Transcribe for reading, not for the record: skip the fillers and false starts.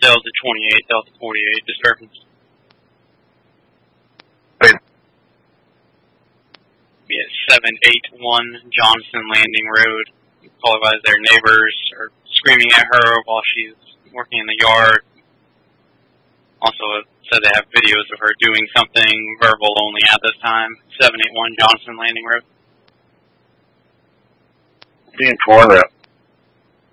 Delta 28, Delta 48, disturbance. Wait. Yeah, 781 Johnson Landing Road. Call advised their neighbors are screaming at her while she's working in the yard. Also said they have videos of her doing something verbal only at this time. 781 Johnson Landing Road. Being 4 rep.